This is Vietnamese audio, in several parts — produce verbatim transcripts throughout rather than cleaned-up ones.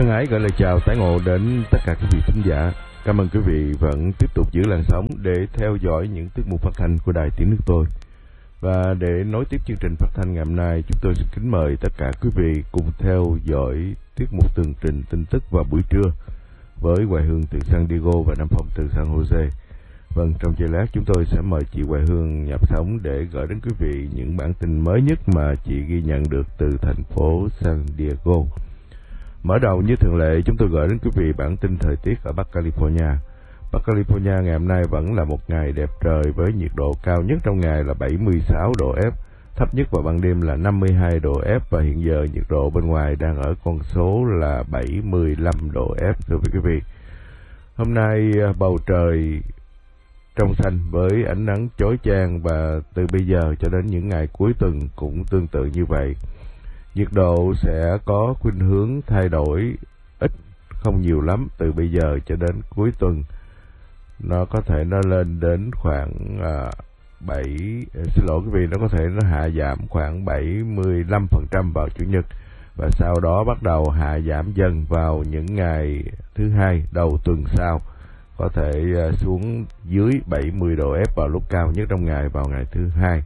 Thân ái gửi lời chào tái ngộ đến tất cả quý vị thính giả. Cảm ơn quý vị vẫn tiếp tục giữ làn sóng để theo dõi những tiết mục phát thanh của Đài Tiếng Nước Tôi. Và để nối tiếp chương trình phát thanh ngày hôm nay, chúng tôi xin kính mời tất cả quý vị cùng theo dõi tiết mục tường trình tin tức vào buổi trưa với Hoài Hương từ San Diego và Nam Phong từ San Jose. Vâng, trong giây lát chúng tôi sẽ mời chị Hoài Hương nhập sóng để gửi đến quý vị những bản tin mới nhất mà chị ghi nhận được từ thành phố San Diego. Mở đầu như thường lệ, chúng tôi gửi đến quý vị bản tin thời tiết ở Bắc California. Bắc California ngày hôm nay vẫn là một ngày đẹp trời với nhiệt độ cao nhất trong ngày là bảy mươi sáu độ F, thấp nhất vào ban đêm là năm mươi hai độ F và hiện giờ nhiệt độ bên ngoài đang ở con số là bảy mươi lăm độ F. Thưa quý vị, hôm nay bầu trời trong xanh với ánh nắng chói chang và từ bây giờ cho đến những ngày cuối tuần cũng tương tự như vậy. Nhiệt độ sẽ có khuynh hướng thay đổi ít, không nhiều lắm, từ bây giờ cho đến cuối tuần. Nó có thể nó lên đến khoảng à, bảy, xin lỗi quý vị, nó có thể nó hạ giảm khoảng bảy mươi lăm phần trăm vào Chủ nhật. Và sau đó bắt đầu hạ giảm dần vào những ngày thứ hai đầu tuần sau. Có thể à, xuống dưới bảy mươi độ F vào lúc cao nhất trong ngày vào ngày thứ hai.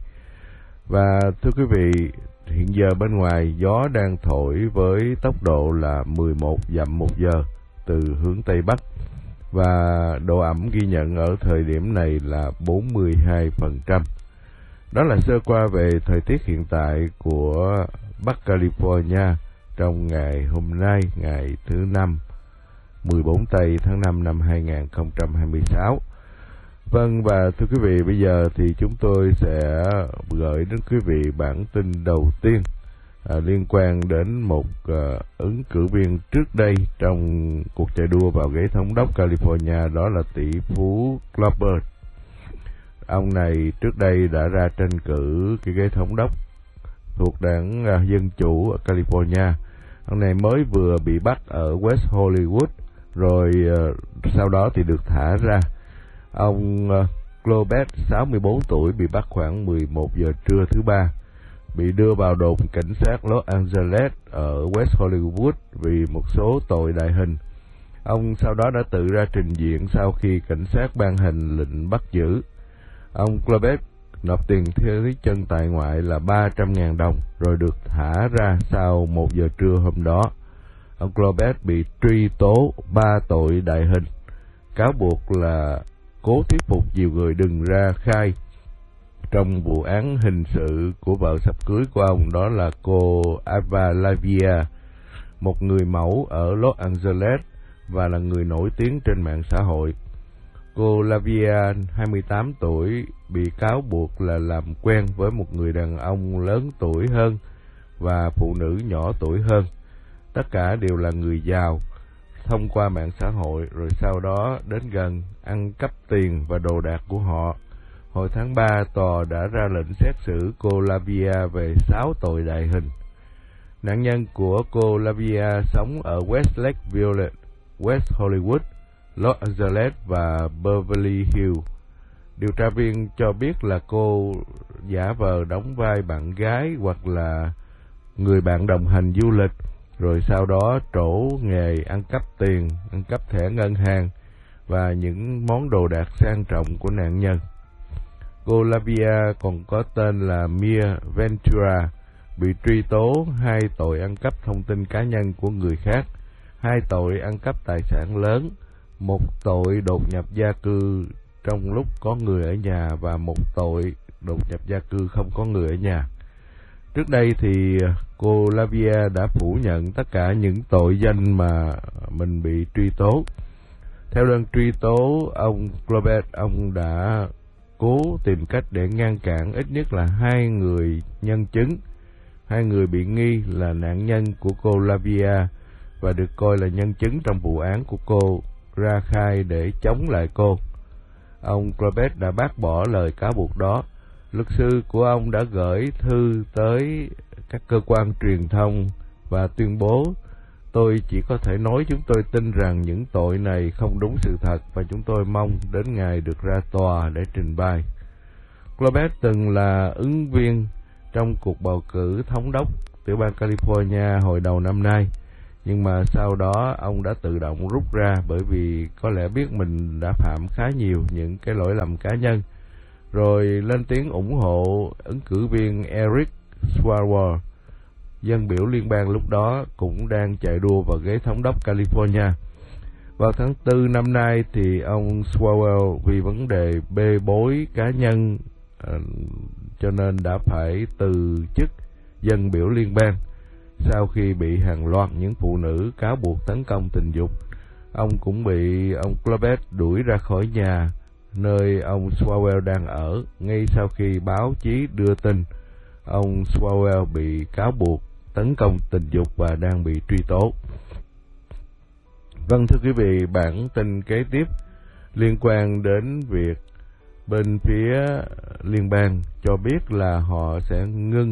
Và thưa quý vị, hiện giờ bên ngoài gió đang thổi với tốc độ là mười một dặm một giờ từ hướng Tây Bắc và độ ẩm ghi nhận ở thời điểm này là bốn mươi hai phần trăm. Đó là sơ qua về thời tiết hiện tại của Bắc California trong ngày hôm nay, ngày thứ năm, mười bốn tây tháng năm năm hai nghìn không trăm hai mươi sáu. Vâng, và thưa quý vị, bây giờ thì chúng tôi sẽ gửi đến quý vị bản tin đầu tiên à, liên quan đến một à, ứng cử viên trước đây trong cuộc chạy đua vào ghế thống đốc California, đó là tỷ phú Glover. Ông này trước đây đã ra tranh cử cái ghế thống đốc thuộc đảng à, Dân Chủ ở California. Ông này mới vừa bị bắt ở West Hollywood, rồi à, sau đó thì được thả ra. Ông uh, Globet, sáu mươi bốn tuổi, bị bắt khoảng mười một giờ trưa thứ ba, bị đưa vào đồn cảnh sát Los Angeles ở West Hollywood vì một số tội đại hình. Ông sau đó đã tự ra trình diện sau khi cảnh sát ban hành lệnh bắt giữ. Ông Globet nộp tiền thế chân tại ngoại là ba trăm nghìn đồng rồi được thả ra sau một giờ trưa hôm đó. Ông Globet bị truy tố ba tội đại hình, cáo buộc là cố thuyết phục nhiều người đừng ra khai trong vụ án hình sự của vợ sắp cưới của ông, đó là cô Ava Lavia, một người mẫu ở Los Angeles và là người nổi tiếng trên mạng xã hội. Cô Lavia, hai mươi tám tuổi, bị cáo buộc là làm quen với một người đàn ông lớn tuổi hơn và phụ nữ nhỏ tuổi hơn. Tất cả đều là người giàu, thông qua mạng xã hội, rồi sau đó đến gần ăn cắp tiền và đồ đạc của họ. Hồi tháng ba, tòa đã ra lệnh xét xử cô Lavia về sáu tội đại hình. Nạn nhân của cô Lavia sống ở West Lake Village, West Hollywood, Los Angeles và Beverly Hills. Điều tra viên cho biết là cô giả vờ đóng vai bạn gái hoặc là người bạn đồng hành du lịch, rồi sau đó trổ nghề ăn cắp tiền, ăn cắp thẻ ngân hàng và những món đồ đạc sang trọng của nạn nhân. Cô Lavia còn có tên là Mia Ventura, bị truy tố hai tội ăn cắp thông tin cá nhân của người khác, hai tội ăn cắp tài sản lớn, một tội đột nhập gia cư trong lúc có người ở nhà và một tội đột nhập gia cư không có người ở nhà. Trước đây thì cô Lavia đã phủ nhận tất cả những tội danh mà mình bị truy tố. Theo đơn truy tố, ông Globet, ông đã cố tìm cách để ngăn cản ít nhất là hai người nhân chứng, hai người bị nghi là nạn nhân của cô Lavia và được coi là nhân chứng trong vụ án của cô ra khai để chống lại cô. Ông Globet đã bác bỏ lời cáo buộc đó. Luật sư của ông đã gửi thư tới các cơ quan truyền thông và tuyên bố: tôi chỉ có thể nói chúng tôi tin rằng những tội này không đúng sự thật và chúng tôi mong đến ngày được ra tòa để trình bày. Globet từng là ứng viên trong cuộc bầu cử thống đốc tiểu bang California hồi đầu năm nay. Nhưng mà sau đó ông đã tự động rút ra, bởi vì có lẽ biết mình đã phạm khá nhiều những cái lỗi lầm cá nhân, rồi lên tiếng ủng hộ ứng cử viên Eric Swalwell. Dân biểu liên bang lúc đó cũng đang chạy đua vào ghế thống đốc California. Vào tháng tư năm nay thì ông Swalwell vì vấn đề bê bối cá nhân uh, cho nên đã phải từ chức dân biểu liên bang sau khi bị hàng loạt những phụ nữ cáo buộc tấn công tình dục. Ông cũng bị ông Clovet đuổi ra khỏi nhà nơi ông Swalwell đang ở ngay sau khi báo chí đưa tin ông Swalwell bị cáo buộc tấn công tình dục và đang bị truy tố. Vâng, thưa quý vị, bản tin kế tiếp liên quan đến việc bên phía liên bang cho biết là họ sẽ ngưng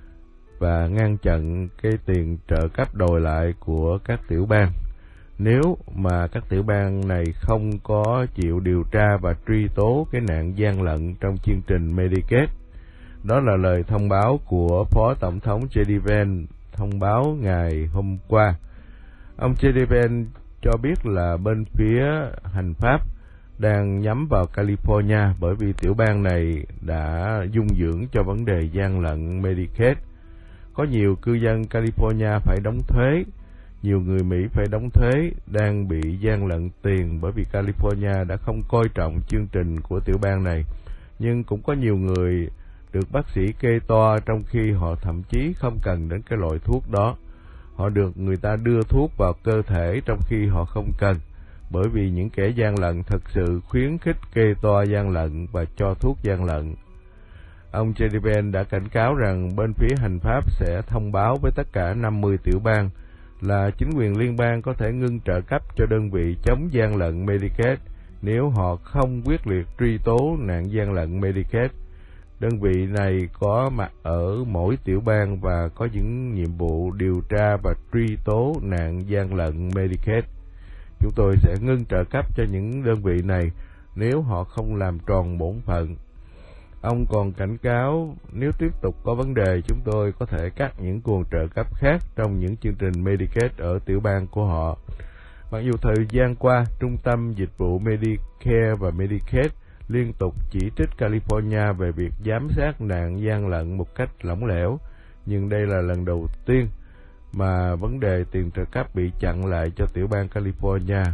và ngăn chặn cái tiền trợ cấp đòi lại của các tiểu bang nếu mà các tiểu bang này không có chịu điều tra và truy tố cái nạn gian lận trong chương trình Medicaid. Đó là lời thông báo của Phó Tổng thống J D Vance thông báo ngày hôm qua. Ông J D Vance cho biết là bên phía hành pháp đang nhắm vào California bởi vì tiểu bang này đã dung dưỡng cho vấn đề gian lận Medicaid. Có nhiều cư dân California phải đóng thuế, nhiều người Mỹ phải đóng thuế đang bị gian lận tiền bởi vì California đã không coi trọng chương trình của tiểu bang này. Nhưng cũng có nhiều người được bác sĩ kê toa trong khi họ thậm chí không cần đến cái loại thuốc đó. Họ được người ta đưa thuốc vào cơ thể trong khi họ không cần, bởi vì những kẻ gian lận thật sự khuyến khích kê toa gian lận và cho thuốc gian lận. Ông J D Vance đã cảnh cáo rằng bên phía hành pháp sẽ thông báo với tất cả năm mươi tiểu bang là chính quyền liên bang có thể ngưng trợ cấp cho đơn vị chống gian lận Medicaid nếu họ không quyết liệt truy tố nạn gian lận Medicaid. Đơn vị này có mặt ở mỗi tiểu bang và có những nhiệm vụ điều tra và truy tố nạn gian lận Medicaid. Chúng tôi sẽ ngưng trợ cấp cho những đơn vị này nếu họ không làm tròn bổn phận. Ông còn cảnh cáo nếu tiếp tục có vấn đề, chúng tôi có thể cắt những nguồn trợ cấp khác trong những chương trình Medicaid ở tiểu bang của họ. Mặc dù thời gian qua, Trung tâm Dịch vụ Medicare và Medicaid liên tục chỉ trích California về việc giám sát nạn gian lận một cách lỏng lẻo, nhưng đây là lần đầu tiên mà vấn đề tiền trợ cấp bị chặn lại cho tiểu bang California.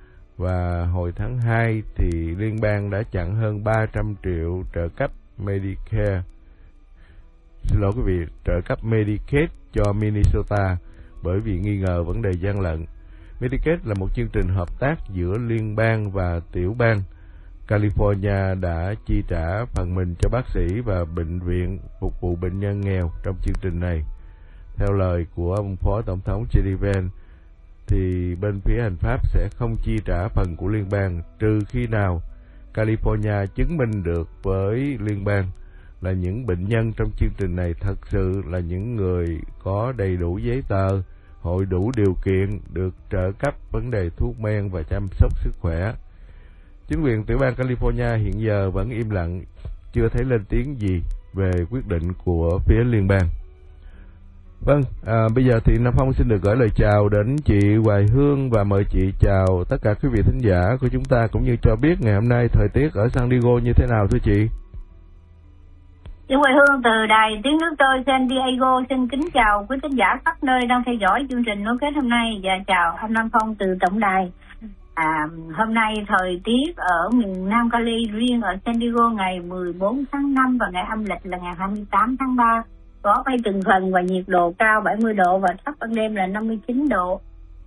Và hồi tháng hai thì liên bang đã chặn hơn ba trăm triệu trợ cấp Medicare, xin lỗi quý vị, trợ cấp Medicaid cho Minnesota bởi vì nghi ngờ vấn đề gian lận. Medicaid là một chương trình hợp tác giữa liên bang và tiểu bang. California đã chi trả phần mình cho bác sĩ và bệnh viện phục vụ bệnh nhân nghèo trong chương trình này. Theo lời của ông Phó Tổng thống J D Vance, thì bên phía hành pháp sẽ không chi trả phần của liên bang trừ khi nào California chứng minh được với liên bang là những bệnh nhân trong chương trình này thật sự là những người có đầy đủ giấy tờ, hội đủ điều kiện được trợ cấp vấn đề thuốc men và chăm sóc sức khỏe. Chính quyền tiểu bang California hiện giờ vẫn im lặng, chưa thấy lên tiếng gì về quyết định của phía liên bang. Vâng, à, bây giờ thì Nam Phong xin được gửi lời chào đến chị Hoài Hương và mời chị chào tất cả quý vị thính giả của chúng ta, cũng như cho biết ngày hôm nay thời tiết ở San Diego như thế nào thưa chị. Chị Hoài Hương từ đài tiếng nước tôi San Diego xin kính chào quý thính giả khắp nơi đang theo dõi chương trình nối kết hôm nay và chào anh Nam Phong từ tổng đài. À, hôm nay thời tiết ở miền Nam Cali riêng ở San Diego ngày mười bốn tháng năm và ngày âm lịch là ngày hai mươi tám tháng ba có mây từng phần và nhiệt độ cao bảy mươi độ và thấp ban đêm là năm mươi chín độ.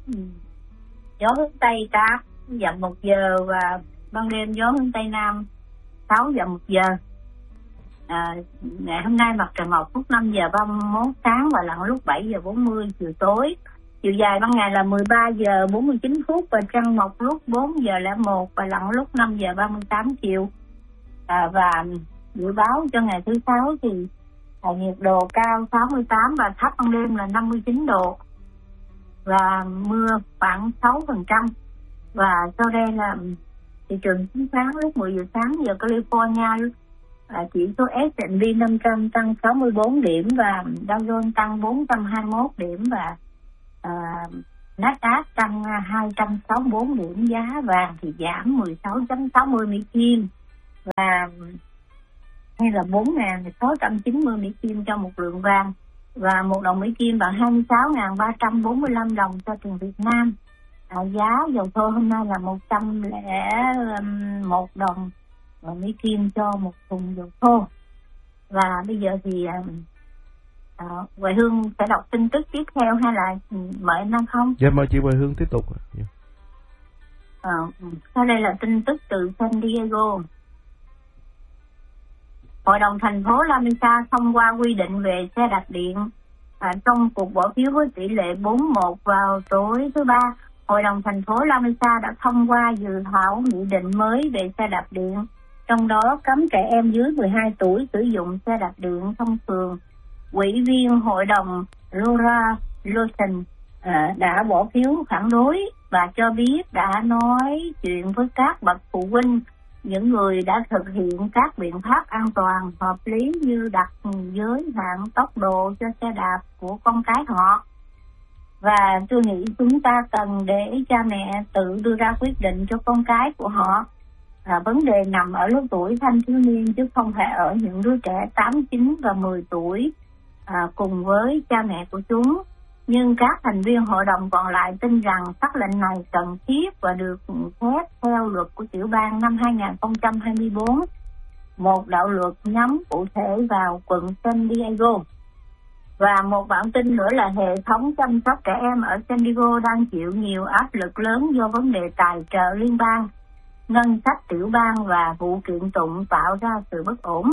Gió hướng Tây tám dặm một giờ và ban đêm gió hướng Tây Nam sáu dặm một giờ. À, ngày hôm nay mặt trời mọc lúc năm giờ ba mươi mốt sáng và lặn lúc bảy giờ bốn mươi chiều tối. Chiều dài ban ngày là mười ba giờ bốn mươi chín phút và trăng mọc lúc bốn giờ lẻ một và lặn lúc năm giờ ba mươi tám chiều. À, và dự báo cho ngày thứ sáu thì à, nhiệt độ cao sáu mươi tám và thấp ban đêm là năm mươi chín độ và mưa khoảng sáu phần trăm. Và sau đây là thị trường chứng khoán lúc mười giờ sáng giờ California, à, chỉ số S and P năm trăm tăng sáu mươi bốn điểm và Dow Jones tăng bốn trăm hai mươi mốt điểm và à, Nasdaq tăng hai trăm sáu mươi bốn điểm, giá vàng thì giảm mười sáu phẩy sáu mươi Mỹ Kim và hay là bốn nghìn sáu trăm chín mươi Mỹ Kim cho một lượng vàng, và một đồng Mỹ Kim bằng hai mươi sáu nghìn ba trăm bốn mươi lăm đồng cho tiền Việt Nam. À, giá dầu thô hôm nay là một trăm lẻ một đồng Mỹ Kim cho một thùng dầu thô. Và bây giờ thì à, Hoài Hương sẽ đọc tin tức tiếp theo hay là mời anh Đăng không? Dạ mời chị Hoài Hương tiếp tục. À, sau đây là tin tức từ San Diego. Hội đồng thành phố La Mesa thông qua quy định về xe đạp điện. À, trong cuộc bỏ phiếu với tỷ lệ bốn một vào tối thứ ba, Hội đồng thành phố La Mesa đã thông qua dự thảo nghị định mới về xe đạp điện, trong đó cấm trẻ em dưới mười hai tuổi sử dụng xe đạp điện thông thường. Ủy viên hội đồng Laura Lawson à, đã bỏ phiếu phản đối và cho biết đã nói chuyện với các bậc phụ huynh, những người đã thực hiện các biện pháp an toàn hợp lý như đặt giới hạn tốc độ cho xe đạp của con cái họ. Và tôi nghĩ chúng ta cần để cha mẹ tự đưa ra quyết định cho con cái của họ. À, vấn đề nằm ở lứa tuổi thanh thiếu niên chứ không phải ở những đứa trẻ tám, chín và mười tuổi à, cùng với cha mẹ của chúng. Nhưng các thành viên hội đồng còn lại tin rằng sắc lệnh này cần thiết và được phép theo luật của tiểu bang năm hai không hai tư, một đạo luật nhắm cụ thể vào quận San Diego. Và một bản tin nữa là hệ thống chăm sóc trẻ em ở San Diego đang chịu nhiều áp lực lớn do vấn đề tài trợ liên bang, ngân sách tiểu bang và vụ kiện tụng tạo ra sự bất ổn.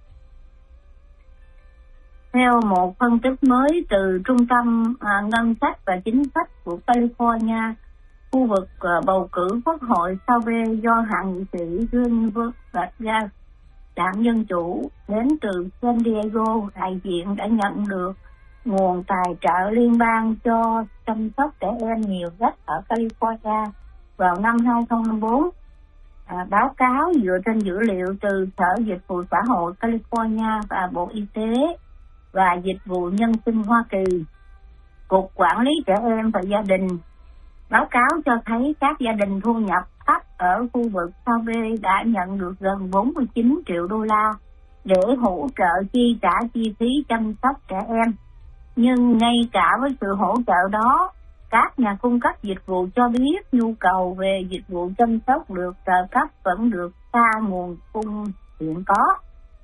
Theo một phân tích mới từ Trung tâm à, Ngân sách và Chính sách của California, khu vực à, bầu cử quốc hội sau về do hạ nghị sĩ Greenberg Vargas, đảng Dân Chủ đến từ San Diego, đại diện đã nhận được nguồn tài trợ liên bang cho chăm sóc trẻ em nhiều nhất ở California vào năm hai không hai tư. À, báo cáo dựa trên dữ liệu từ Sở Dịch vụ Xã hội California và Bộ Y tế và Dịch vụ Nhân sinh Hoa Kỳ, Cục Quản lý Trẻ Em và Gia đình, báo cáo cho thấy các gia đình thu nhập thấp ở khu vực Sao Vê đã nhận được gần bốn mươi chín triệu đô la để hỗ trợ chi trả chi phí chăm sóc trẻ em. Nhưng ngay cả với sự hỗ trợ đó, các nhà cung cấp dịch vụ cho biết nhu cầu về dịch vụ chăm sóc được trợ cấp vẫn được xa nguồn cung hiện có.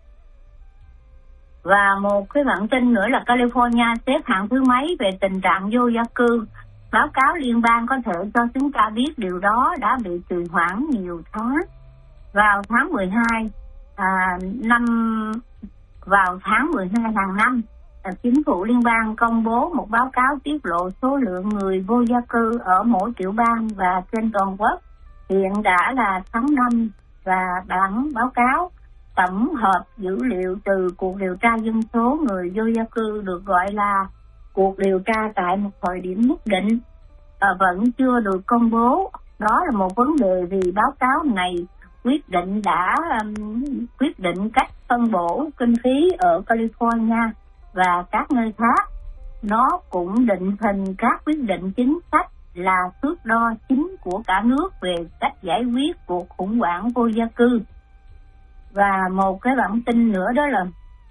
Và một cái bản tin nữa là California xếp hạng thứ mấy về tình trạng vô gia cư. Báo cáo liên bang có thể cho chúng ta biết điều đó đã bị trì hoãn nhiều tháng. Vào tháng mười hai à, năm vào tháng mười hai hàng năm, chính phủ liên bang công bố một báo cáo tiết lộ số lượng người vô gia cư ở mỗi tiểu bang và trên toàn quốc hiện đã là tháng năm, và bản báo cáo tổng hợp dữ liệu từ cuộc điều tra dân số người vô gia cư được gọi là cuộc điều tra tại một thời điểm nhất định à, vẫn chưa được công bố. Đó là một vấn đề vì báo cáo này quyết định đã um, quyết định cách phân bổ kinh phí ở California và các nơi khác. Nó cũng định hình các quyết định chính sách là thước đo chính của cả nước về cách giải quyết cuộc khủng hoảng vô gia cư. Và một cái bản tin nữa đó là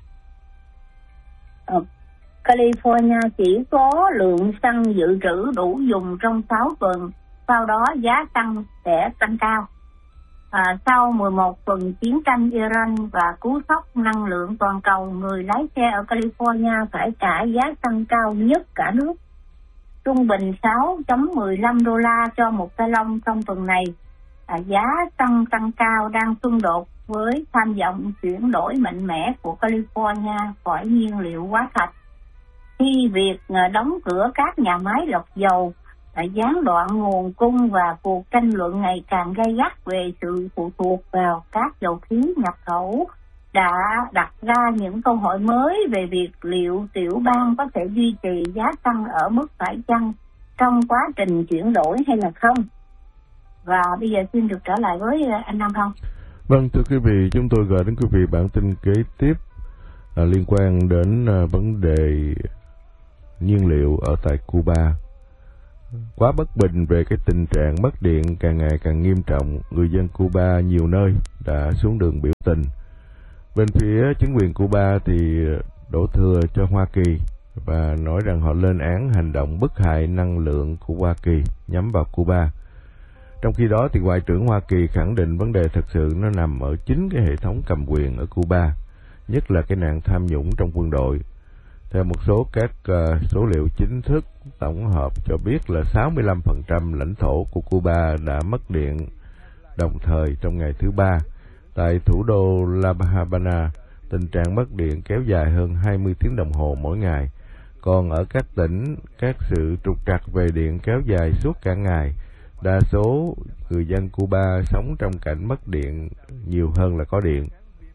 uh, California chỉ có lượng xăng dự trữ đủ dùng trong sáu tuần, sau đó giá xăng sẽ tăng cao. À, sau mười một tuần chiến tranh Iran và cú sốc năng lượng toàn cầu, người lái xe ở California phải trả giá xăng cao nhất cả nước, trung bình sáu phẩy mười lăm đô la cho một gallon trong tuần này. À, giá xăng tăng cao đang xung đột với tham vọng chuyển đổi mạnh mẽ của California khỏi nhiên liệu hóa thạch. Khi việc đóng cửa các nhà máy lọc dầu gián đoạn nguồn cung và cuộc tranh luận ngày càng gay gắt về sự phụ thuộc vào các dầu khí nhập khẩu đã đặt ra những câu hỏi mới về việc liệu tiểu bang có thể duy trì giá xăng ở mức phải chăng trong quá trình chuyển đổi hay là không. Và bây giờ xin được trở lại với anh Nam Phong. Vâng, thưa quý vị, chúng tôi gửi đến quý vị bản tin kế tiếp à, liên quan đến à, vấn đề nhiên liệu ở tại Cuba. quá bất bình về cái tình trạng mất điện càng ngày càng nghiêm trọng, người dân Cuba nhiều nơi đã xuống đường biểu tình. Bên phía chính quyền Cuba thì đổ thừa cho Hoa Kỳ và nói rằng họ lên án hành động bức hại năng lượng của Hoa Kỳ nhắm vào Cuba. Trong khi đó thì Ngoại trưởng Hoa Kỳ khẳng định vấn đề thật sự nó nằm ở chính cái hệ thống cầm quyền ở Cuba, nhất là cái nạn tham nhũng trong quân đội. Theo một số các uh, số liệu chính thức tổng hợp cho biết là sáu mươi lăm phần trăm lãnh thổ của Cuba đã mất điện đồng thời trong ngày thứ Ba. Tại thủ đô La Habana, tình trạng mất điện kéo dài hơn hai mươi tiếng đồng hồ mỗi ngày. Còn ở các tỉnh, các sự trục trặc về điện kéo dài suốt cả ngày. Đa số người dân Cuba sống trong cảnh mất điện nhiều hơn là có điện.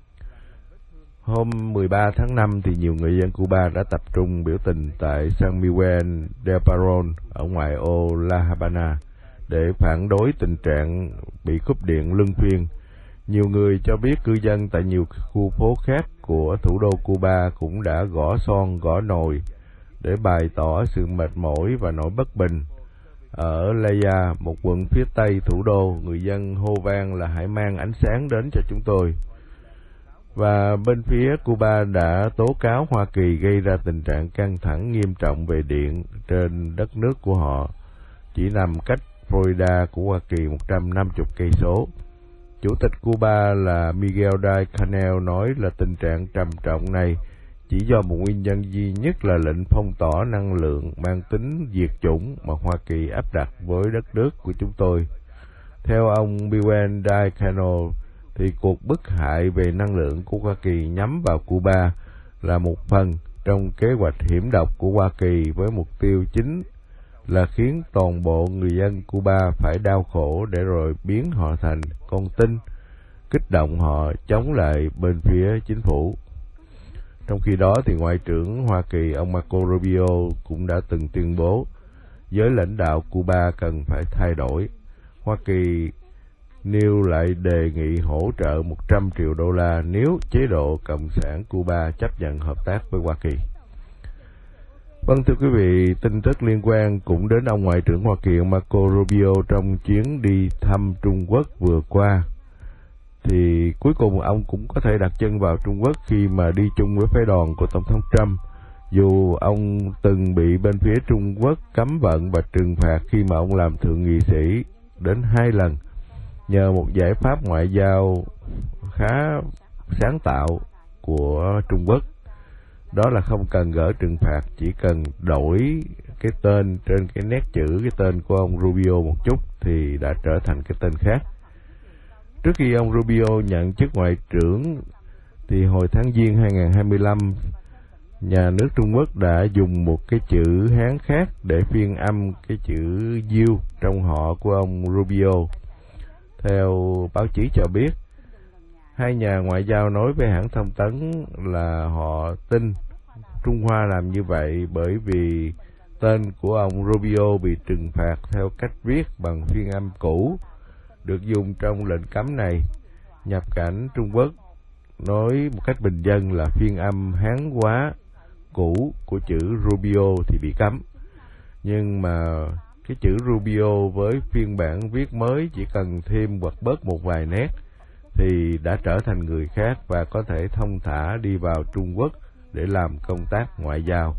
Hôm mười ba tháng năm thì nhiều người dân Cuba đã tập trung biểu tình tại San Miguel del Paron ở ngoại ô La Habana để phản đối tình trạng bị cúp điện luân phiên. Nhiều người cho biết cư dân tại nhiều khu phố khác của thủ đô Cuba cũng đã gõ son gõ nồi để bày tỏ sự mệt mỏi và nỗi bất bình. Ở Leia, một quận phía tây thủ đô, người dân hô vang là hãy mang ánh sáng đến cho chúng tôi. Và bên phía Cuba đã tố cáo Hoa Kỳ gây ra tình trạng căng thẳng nghiêm trọng về điện trên đất nước của họ, chỉ nằm cách Florida của Hoa Kỳ một trăm năm mươi cây số. Chủ tịch Cuba là Miguel Díaz-Canel nói là tình trạng trầm trọng này chỉ do một nguyên nhân duy nhất là lệnh phong tỏa năng lượng mang tính diệt chủng mà Hoa Kỳ áp đặt với đất nước của chúng tôi. Theo ông Miguel Díaz-Canel, thì cuộc bức hại về năng lượng của Hoa Kỳ nhắm vào Cuba là một phần trong kế hoạch hiểm độc của Hoa Kỳ với mục tiêu chính là khiến toàn bộ người dân Cuba phải đau khổ để rồi biến họ thành con tin, kích động họ chống lại bên phía chính phủ. Trong khi đó thì Ngoại trưởng Hoa Kỳ ông Marco Rubio cũng đã từng tuyên bố giới lãnh đạo Cuba cần phải thay đổi. Hoa Kỳ nêu lại đề nghị hỗ trợ một trăm triệu đô la nếu chế độ Cộng sản Cuba chấp nhận hợp tác với Hoa Kỳ. Vâng, thưa quý vị, tin tức liên quan cũng đến ông Ngoại trưởng Hoa Kỳ ông Marco Rubio trong chuyến đi thăm Trung Quốc vừa qua. Thì cuối cùng ông cũng có thể đặt chân vào Trung Quốc khi mà đi chung với phái đoàn của Tổng thống Trump. Dù ông từng bị bên phía Trung Quốc cấm vận và trừng phạt khi mà ông làm thượng nghị sĩ đến hai lần, nhờ một giải pháp ngoại giao khá sáng tạo của Trung Quốc. Đó là không cần gỡ trừng phạt, chỉ cần đổi cái tên trên cái nét chữ cái tên của ông Rubio một chút thì đã trở thành cái tên khác. Trước khi ông Rubio nhận chức ngoại trưởng thì hồi tháng Giêng hai nghìn không trăm hai mươi lăm, nhà nước Trung Quốc đã dùng một cái chữ Hán khác để phiên âm cái chữ Diêu trong họ của ông Rubio. Theo báo chí cho biết, hai nhà ngoại giao nói với hãng thông tấn là họ tin Trung Hoa làm như vậy bởi vì tên của ông Rubio bị trừng phạt theo cách viết bằng phiên âm cũ được dùng trong lệnh cấm này. Nhập cảnh Trung Quốc nói một cách bình dân là phiên âm Hán hóa cũ của chữ Rubio thì bị cấm. Nhưng mà cái chữ Rubio với phiên bản viết mới chỉ cần thêm hoặc bớt một vài nét thì đã trở thành người khác và có thể thông thả đi vào Trung Quốc để làm công tác ngoại giao.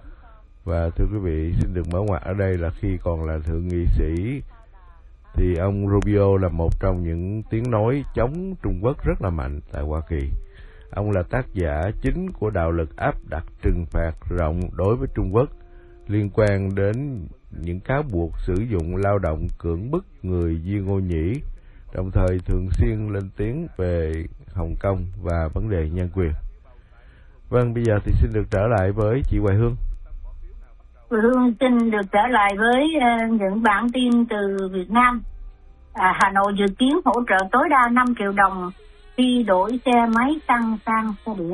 Và thưa quý vị, xin được mở ngoặt ở đây là khi còn là thượng nghị sĩ thì ông Rubio là một trong những tiếng nói chống Trung Quốc rất là mạnh tại Hoa Kỳ. Ông là tác giả chính của đạo luật áp đặt trừng phạt rộng đối với Trung Quốc liên quan đến những cáo buộc sử dụng lao động cưỡng bức người Duy Ngô Nhĩ, đồng thời thường xuyên lên tiếng về Hồng Kông và vấn đề nhân quyền. Vâng, bây giờ thì xin được trở lại với chị Hoài Hương. Hoài Hương xin được trở lại với uh, những bản tin từ Việt Nam. À, Hà Nội dự kiến hỗ trợ tối đa năm triệu đồng khi đổi xe máy xăng sang xe điện.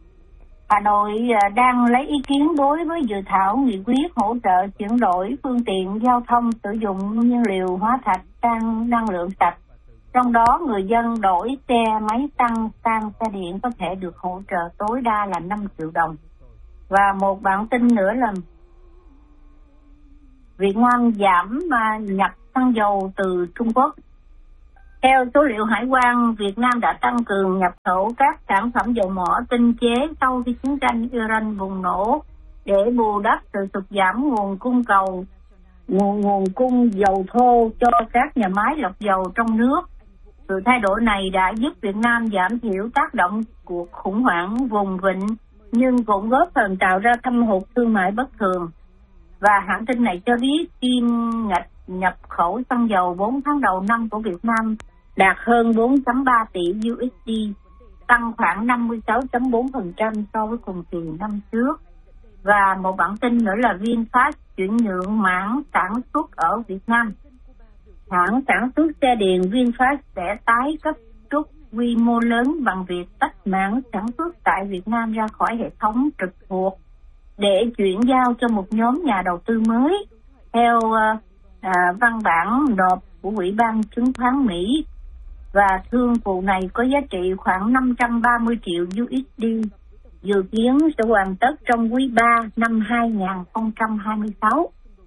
Hà Nội uh, đang lấy ý kiến đối với dự thảo nghị quyết hỗ trợ chuyển đổi phương tiện giao thông sử dụng nhiên liệu hóa thạch sang năng lượng sạch. Trong đó, người dân đổi xe máy xăng sang xe điện có thể được hỗ trợ tối đa là năm triệu đồng. Và một bản tin nữa là Việt Nam giảm uh, nhập xăng dầu từ Trung Quốc. Theo số liệu hải quan, Việt Nam đã tăng cường nhập khẩu các sản phẩm dầu mỏ tinh chế sau khi chiến tranh Iran bùng nổ để bù đắp sự sụt giảm nguồn cung cầu nguồn, nguồn cung dầu thô cho các nhà máy lọc dầu trong nước. Sự thay đổi này đã giúp Việt Nam giảm thiểu tác động của khủng hoảng vùng vịnh, nhưng cũng góp phần tạo ra thâm hụt thương mại bất thường. Và hãng tin này cho biết kim ngạch nhập khẩu xăng dầu bốn tháng đầu năm của Việt Nam đạt hơn bốn phẩy ba tỷ u ét đê, tăng khoảng năm mươi sáu phẩy bốn phần trăm so với cùng kỳ năm trước. Và một bản tin nữa là VinFast chuyển nhượng mảng sản xuất ở Việt Nam. Hãng sản xuất xe điện VinFast sẽ tái cấu trúc quy mô lớn bằng việc tách mảng sản xuất tại Việt Nam ra khỏi hệ thống trực thuộc để chuyển giao cho một nhóm nhà đầu tư mới, theo à, văn bản nộp của Ủy ban chứng khoán Mỹ. Và thương vụ này có giá trị khoảng năm trăm ba mươi triệu u ét đê, dự kiến sẽ hoàn tất trong quý ba năm hai không hai sáu.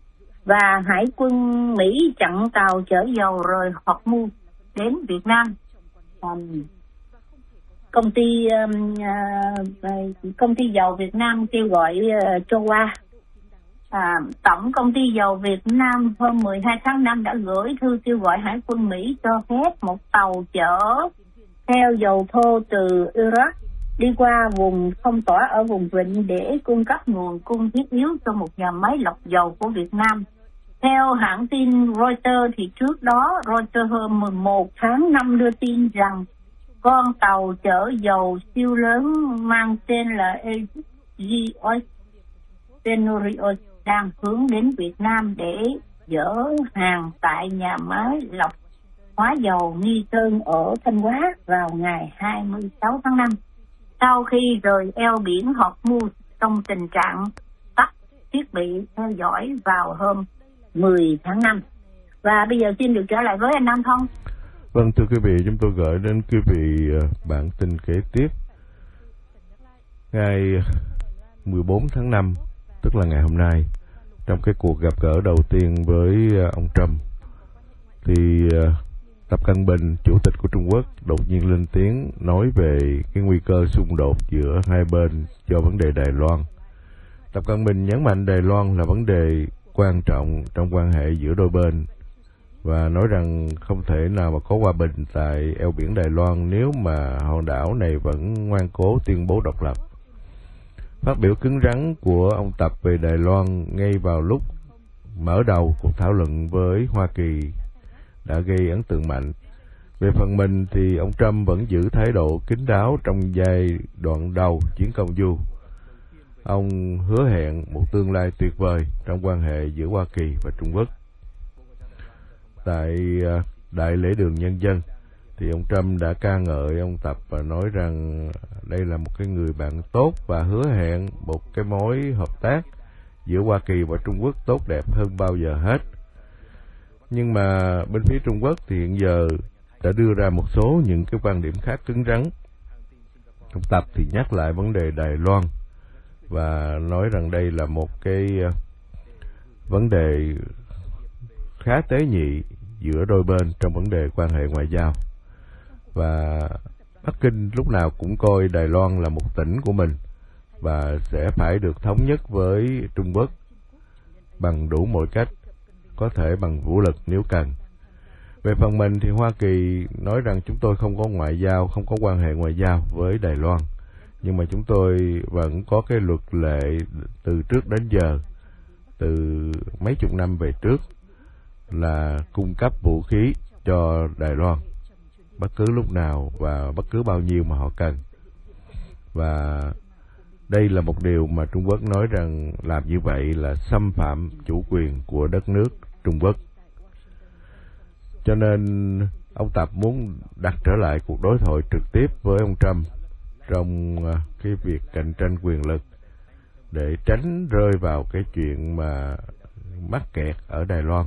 Và Hải quân Mỹ chặn tàu chở dầu rời Hormuz đến Việt Nam. Um, công ty um, uh, công ty dầu Việt Nam kêu gọi uh, cho qua. À, Tổng công ty dầu Việt Nam hôm mười hai tháng năm đã gửi thư kêu gọi Hải quân Mỹ cho phép một tàu chở theo dầu thô từ Iraq đi qua vùng phong tỏa ở vùng vịnh để cung cấp nguồn cung thiết yếu cho một nhà máy lọc dầu của Việt Nam. Theo hãng tin Reuters thì trước đó Reuters hôm mười một tháng năm đưa tin rằng con tàu chở dầu siêu lớn mang tên là Aegean Tenorius đang hướng đến Việt Nam để dỡ hàng tại nhà máy lọc hóa dầu Nghi Sơn ở Thanh Hóa vào ngày hai mươi sáu tháng năm, sau khi rời eo biển Hormuz trong tình trạng tắt thiết bị theo dõi vào hôm mười tháng năm. Và bây giờ xin được trở lại với anh Nam Thông. Vâng, thưa quý vị, chúng tôi gửi đến quý vị bản tin kế tiếp. Ngày mười bốn tháng năm, tức là ngày hôm nay, trong cái cuộc gặp gỡ đầu tiên với ông Trump, thì Tập Cận Bình, Chủ tịch của Trung Quốc, đột nhiên lên tiếng nói về cái nguy cơ xung đột giữa hai bên cho vấn đề Đài Loan. Tập Cận Bình nhấn mạnh Đài Loan là vấn đề quan trọng trong quan hệ giữa đôi bên và nói rằng không thể nào mà có hòa bình tại eo biển Đài Loan nếu mà hòn đảo này vẫn ngoan cố tuyên bố độc lập. Phát biểu cứng rắn của ông Tập về Đài Loan ngay vào lúc mở đầu cuộc thảo luận với Hoa Kỳ đã gây ấn tượng mạnh. Về phần mình thì ông Trump vẫn giữ thái độ kín đáo trong giai đoạn đầu chuyến công du. Ông hứa hẹn một tương lai tuyệt vời trong quan hệ giữa Hoa Kỳ và Trung Quốc. Tại Đại lễ đường Nhân dân thì ông Trump đã ca ngợi ông Tập và nói rằng đây là một cái người bạn tốt và hứa hẹn một cái mối hợp tác giữa Hoa Kỳ và Trung Quốc tốt đẹp hơn bao giờ hết. Nhưng mà bên phía Trung Quốc thì hiện giờ đã đưa ra một số những cái quan điểm khác cứng rắn. Ông Tập thì nhắc lại vấn đề Đài Loan và nói rằng đây là một cái vấn đề khá tế nhị giữa đôi bên trong vấn đề quan hệ ngoại giao. Và Bắc Kinh lúc nào cũng coi Đài Loan là một tỉnh của mình và sẽ phải được thống nhất với Trung Quốc bằng đủ mọi cách, có thể bằng vũ lực nếu cần. Về phần mình thì Hoa Kỳ nói rằng chúng tôi không có ngoại giao, không có quan hệ ngoại giao với Đài Loan, nhưng mà chúng tôi vẫn có cái luật lệ từ trước đến giờ, từ mấy chục năm về trước, là cung cấp vũ khí cho Đài Loan bất cứ lúc nào và bất cứ bao nhiêu mà họ cần. Và đây là một điều mà Trung Quốc nói rằng làm như vậy là xâm phạm chủ quyền của đất nước Trung Quốc. Cho nên ông Tập muốn đặt trở lại cuộc đối thoại trực tiếp với ông Trump trong cái việc cạnh tranh quyền lực để tránh rơi vào cái chuyện mà mắc kẹt ở Đài Loan.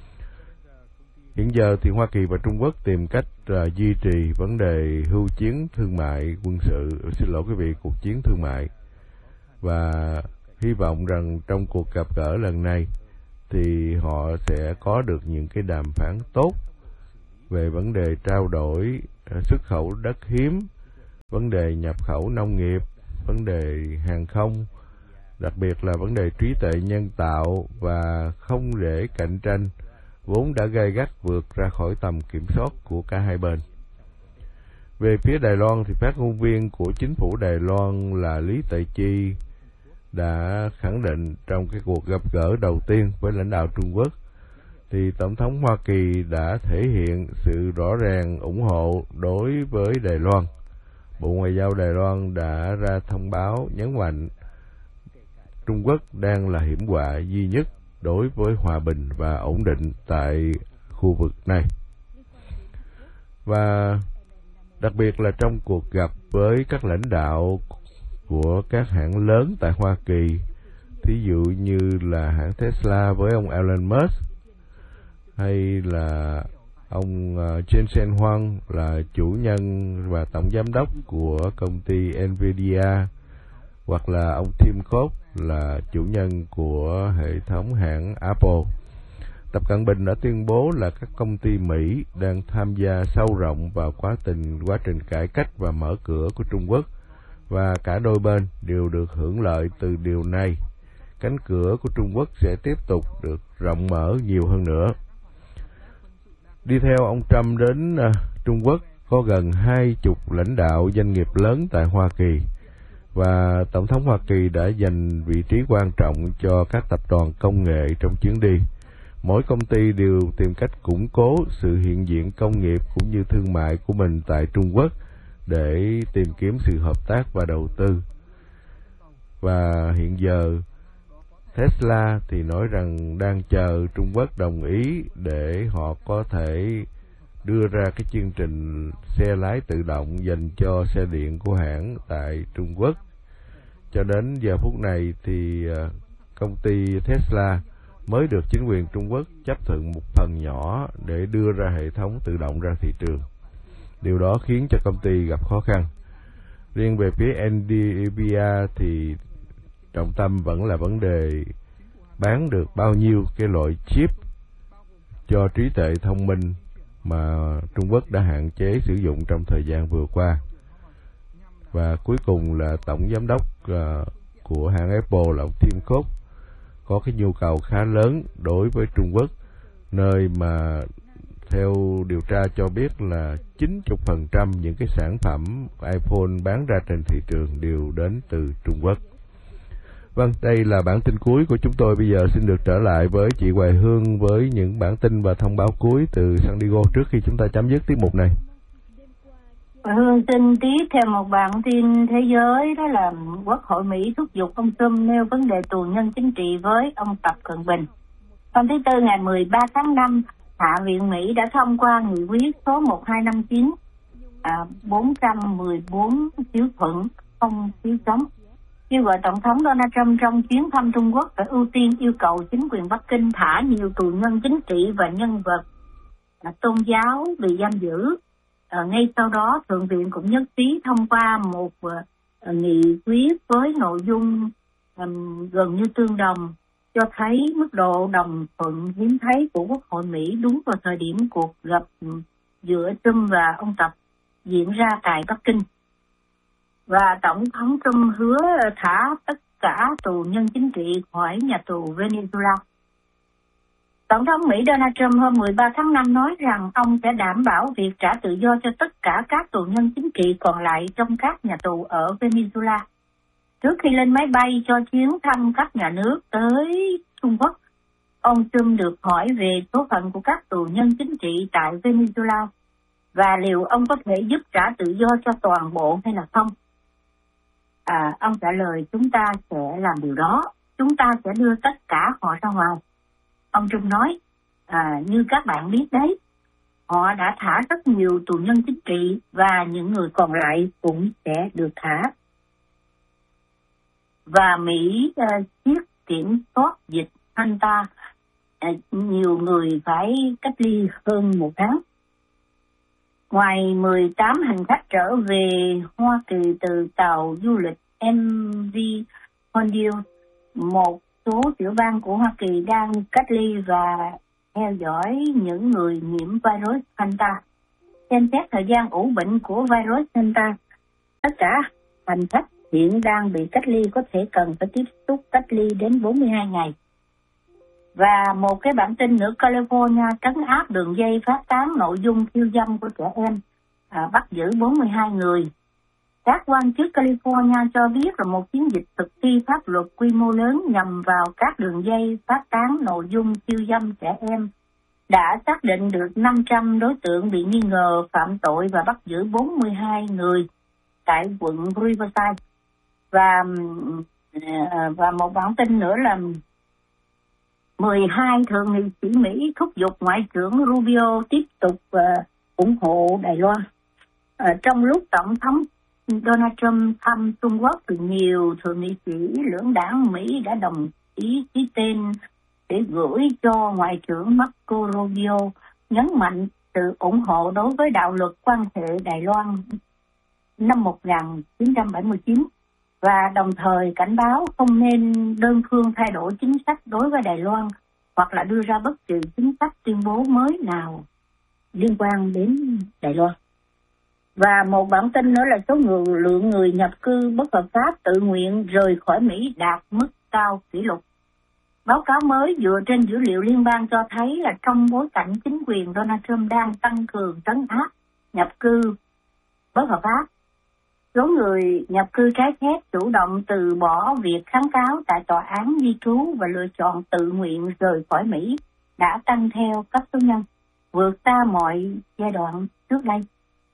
Hiện giờ thì Hoa Kỳ và Trung Quốc tìm cách uh, duy trì vấn đề hưu chiến thương mại quân sự, xin lỗi quý vị, cuộc chiến thương mại, và hy vọng rằng trong cuộc gặp gỡ lần này thì họ sẽ có được những cái đàm phán tốt về vấn đề trao đổi xuất khẩu đất hiếm, vấn đề nhập khẩu nông nghiệp, vấn đề hàng không, đặc biệt là vấn đề trí tuệ nhân tạo, và không để cạnh tranh vốn đã gay gắt vượt ra khỏi tầm kiểm soát của cả hai bên. Về phía Đài Loan thì phát ngôn viên của chính phủ Đài Loan là Lý Tại Chi đã khẳng định trong cái cuộc gặp gỡ đầu tiên với lãnh đạo Trung Quốc thì Tổng thống Hoa Kỳ đã thể hiện sự rõ ràng ủng hộ đối với Đài Loan. Bộ Ngoại giao Đài Loan đã ra thông báo nhấn mạnh Trung Quốc đang là hiểm họa duy nhất đối với hòa bình và ổn định tại khu vực này. Và đặc biệt là trong cuộc gặp với các lãnh đạo của các hãng lớn tại Hoa Kỳ, thí dụ như là hãng Tesla với ông Elon Musk, hay là ông Jensen Huang là chủ nhân và tổng giám đốc của công ty Nvidia, hoặc là ông Tim Cook là chủ nhân của hệ thống hãng Apple. Tập Cận Bình đã tuyên bố là các công ty Mỹ đang tham gia sâu rộng vào quá trình quá trình cải cách và mở cửa của Trung Quốc, và cả đôi bên đều được hưởng lợi từ điều này. Cánh cửa của Trung Quốc sẽ tiếp tục được rộng mở nhiều hơn nữa. Đi theo ông Trump đến uh, Trung Quốc có gần hai chục lãnh đạo doanh nghiệp lớn tại Hoa Kỳ, và Tổng thống Hoa Kỳ đã dành vị trí quan trọng cho các tập đoàn công nghệ trong chuyến đi. Mỗi công ty đều tìm cách củng cố sự hiện diện công nghiệp cũng như thương mại của mình tại Trung Quốc để tìm kiếm sự hợp tác và đầu tư. Và hiện giờ Tesla thì nói rằng đang chờ Trung Quốc đồng ý để họ có thể đưa ra cái chương trình xe lái tự động dành cho xe điện của hãng tại Trung Quốc. Cho đến giờ phút này thì công ty Tesla mới được chính quyền Trung Quốc chấp thuận một phần nhỏ để đưa ra hệ thống tự động ra thị trường. Điều đó khiến cho công ty gặp khó khăn. Riêng về phía Nvidia thì trọng tâm vẫn là vấn đề bán được bao nhiêu cái loại chip cho trí tuệ thông minh mà Trung Quốc đã hạn chế sử dụng trong thời gian vừa qua. Và cuối cùng là tổng giám đốc uh, của hãng Apple là ông Tim Cook có cái nhu cầu khá lớn đối với Trung Quốc, nơi mà theo điều tra cho biết là chín mươi phần trăm những cái sản phẩm iPhone bán ra trên thị trường đều đến từ Trung Quốc. Vâng, đây là bản tin cuối của chúng tôi. Bây giờ xin được trở lại với chị Hoài Hương với những bản tin và thông báo cuối từ San Diego trước khi chúng ta chấm dứt tiết mục này. Hoài Hương xin tiếp theo một bản tin thế giới, đó là Quốc hội Mỹ thúc giục ông Trump nêu vấn đề tù nhân chính trị với ông Tập Cận Bình. Hôm thứ Tư ngày mười ba tháng năm, Hạ viện Mỹ đã thông qua nghị quyết số một hai năm chín, à, bốn trăm mười bốn phiếu thuận, không phiếu chống, kêu gọi Tổng thống Donald Trump trong chuyến thăm Trung Quốc phải ưu tiên yêu cầu chính quyền Bắc Kinh thả nhiều tù nhân chính trị và nhân vật à, tôn giáo bị giam giữ. À, ngay sau đó, Thượng viện cũng nhất trí thông qua một uh, nghị quyết với nội dung um, gần như tương đồng, cho thấy mức độ đồng thuận hiếm thấy của Quốc hội Mỹ đúng vào thời điểm cuộc gặp giữa Trump và ông Tập diễn ra tại Bắc Kinh. Và Tổng thống Trump hứa thả tất cả tù nhân chính trị khỏi nhà tù Venezuela. Tổng thống Mỹ Donald Trump hôm mười ba tháng năm nói rằng ông sẽ đảm bảo việc trả tự do cho tất cả các tù nhân chính trị còn lại trong các nhà tù ở Venezuela. Trước khi lên máy bay cho chuyến thăm các nhà nước tới Trung Quốc, ông Trump được hỏi về số phận của các tù nhân chính trị tại Venezuela và liệu ông có thể giúp trả tự do cho toàn bộ hay là không. À, ông trả lời, chúng ta sẽ làm điều đó, chúng ta sẽ đưa tất cả họ ra ngoài. Ông Trump nói, à, như các bạn biết đấy, họ đã thả rất nhiều tù nhân chính trị và những người còn lại cũng sẽ được thả. Và Mỹ uh, siết kiểm soát dịch Delta, uh, nhiều người phải cách ly hơn một tháng. Ngoài mười tám hành khách trở về Hoa Kỳ từ tàu du lịch em vê Hondiu, một số tiểu bang của Hoa Kỳ đang cách ly và theo dõi những người nhiễm virus Delta. Xem xét thời gian ủ bệnh của virus Delta, tất cả hành khách hiện đang bị cách ly có thể cần phải tiếp xúc cách ly đến bốn mươi hai ngày. Và một cái bản tin nữa, California trấn áp đường dây phát tán nội dung khiêu dâm của trẻ em, à, bắt giữ bốn mươi hai người. Các quan chức California cho biết là một chiến dịch thực thi pháp luật quy mô lớn nhằm vào các đường dây phát tán nội dung khiêu dâm trẻ em đã xác định được năm trăm đối tượng bị nghi ngờ phạm tội và bắt giữ bốn mươi hai người tại quận Riverside. Và và một bản tin nữa là mười hai thượng nghị sĩ Mỹ thúc giục Ngoại trưởng Rubio tiếp tục uh, ủng hộ Đài Loan. Uh, trong lúc Tổng thống Donald Trump thăm Trung Quốc thì nhiều thượng nghị sĩ lưỡng đảng Mỹ đã đồng ý ký tên để gửi cho Ngoại trưởng Marco Rubio, nhấn mạnh sự ủng hộ đối với đạo luật quan hệ Đài Loan năm một nghìn chín trăm bảy mươi chín và đồng thời cảnh báo không nên đơn phương thay đổi chính sách đối với Đài Loan hoặc là đưa ra bất kỳ chính sách tuyên bố mới nào liên quan đến Đài Loan. Và một bản tin nữa là số người, lượng người nhập cư bất hợp pháp tự nguyện rời khỏi Mỹ đạt mức cao kỷ lục. Báo cáo mới dựa trên dữ liệu liên bang cho thấy là trong bối cảnh chính quyền Donald Trump đang tăng cường trấn áp nhập cư bất hợp pháp, số người nhập cư trái phép chủ động từ bỏ việc kháng cáo tại tòa án di trú và lựa chọn tự nguyện rời khỏi Mỹ đã tăng theo cấp số nhân, vượt xa mọi giai đoạn trước đây.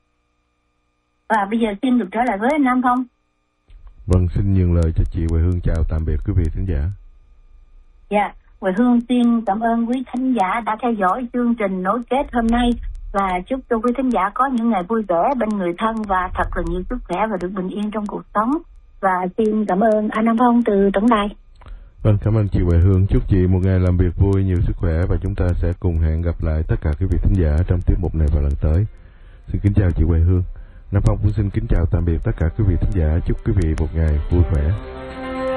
Và bây giờ xin được trở lại với anh Nam Phong. Vâng, xin nhường lời cho chị Huệ Hương. Chào tạm biệt quý vị thính giả. Dạ, Huệ Hương xin cảm ơn quý thính giả đã theo dõi chương trình nối kết hôm nay và chúc cho quý thính giả có những ngày vui vẻ bên người thân và thật là nhiều sức khỏe và được bình yên trong cuộc sống. Và xin cảm ơn anh Nam Phong từ tổng đài. Vâng, cảm ơn chị Huệ Hương. Chúc chị một ngày làm việc vui, nhiều sức khỏe và chúng ta sẽ cùng hẹn gặp lại tất cả quý vị thính giả trong tiết mục này vào lần tới. Xin kính chào chị Huệ Hương. Nam Phong cũng xin kính chào tạm biệt tất cả quý vị thính giả. Chúc quý vị một ngày vui khỏe.